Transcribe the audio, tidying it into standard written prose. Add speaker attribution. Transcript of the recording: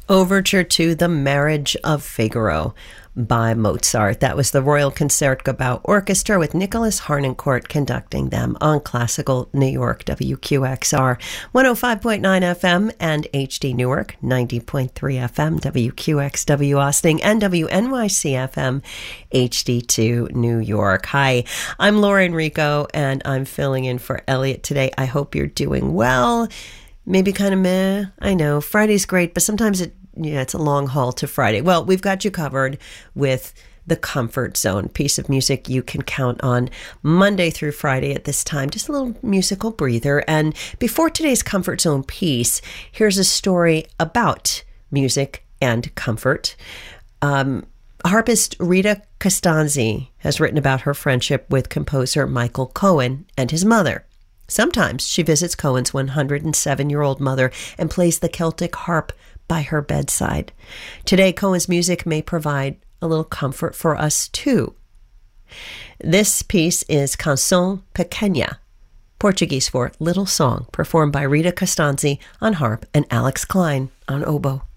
Speaker 1: Overture to The Marriage of Figaro by Mozart. That was the Royal Concertgebouw Orchestra with Nicholas Harnoncourt conducting them on Classical New York, WQXR 105.9 FM and HD Newark 90.3 FM, WQXW Austin and WNYC FM HD2 New York. Hi, I'm Laura Enrico and I'm filling in for Elliot today. I hope you're doing well. Maybe kind of meh. I know Friday's great, but sometimes it's a long haul to Friday. Well, we've got you covered with the Comfort Zone, piece of music you can count on Monday through Friday at this time. Just a little musical breather. And before today's Comfort Zone piece, here's a story about music and comfort. Harpist Rita Costanzi has written about her friendship with composer Michael Cohen and his mother. Sometimes she visits Cohen's 107-year-old mother and plays the Celtic harp by her bedside. Today, Cohen's music may provide a little comfort for us too. This piece is Canção Pequena, Portuguese for Little Song, performed by Rita Costanzi on harp and Alex Klein on oboe.